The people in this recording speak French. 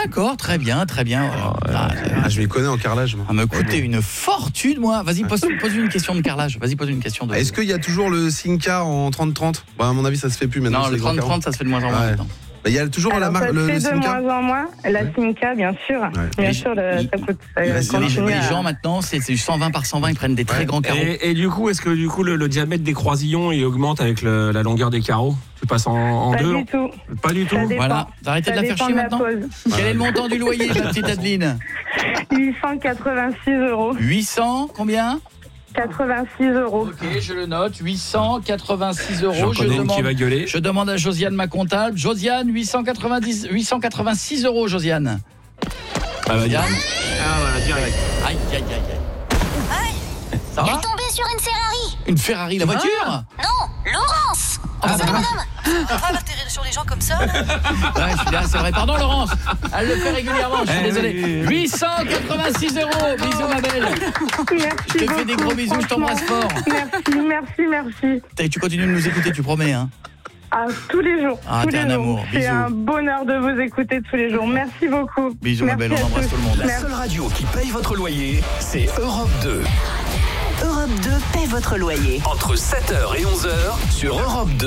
D'accord, très bien. Je m'y connais en carrelage. Moi. Ça me coûtait une fortune, moi. Vas-y, pose une question de carrelage. Vas-y, pose une question de... Est-ce qu'il y a toujours le Simca en 30-30 ? À mon avis, ça se fait plus maintenant. Non, le 30-30, ça se fait de moins en moins maintenant. Il y a toujours Alors, la marque, ça se le fait de Simca. moins en moins. La Simca, bien sûr. Bien sûr, ça coûte. Les gens maintenant, c'est du 120 par 120, ils prennent des très grands carreaux. Et du coup, est-ce que le diamètre des croisillons il augmente avec la longueur des carreaux ? Tu passes en Pas deux ? du tout. Pas du tout. Voilà, t'as arrêté de la faire chier maintenant. Quel est le montant du loyer, ma petite Adeline ? 886 €. 800, combien ? 86 €. Ok, je le note, 886 €. J'en connais une qui va gueuler. Je demande à Josiane, ma comptable. Josiane, 886 €, Josiane. Ah bah, Josiane. voilà, direct. Aïe. Ça va ? tombé sur une Ferrari. Une Ferrari, la voiture ? Non, Laurence. Salut madame. On va atterrir sur les gens comme ça. Ouais, je suis là, c'est vrai. Pardon, Laurence. Elle le fait régulièrement, je suis désolé. 886 €. Bisous, ma belle. Merci Je te fais des gros bisous, je t'embrasse fort. Merci. Tu continues de nous écouter, tu promets, hein ? Ah, tous les jours. Ah, tous t'es les un jours. amour. C'est Bisous. un bonheur de vous écouter tous les jours. Merci beaucoup. Bisous, ma belle, on embrasse tout le monde. La seule radio qui paye votre loyer, c'est Europe 2. Europe 2 paie votre loyer. Entre 7h et 11h sur Europe 2.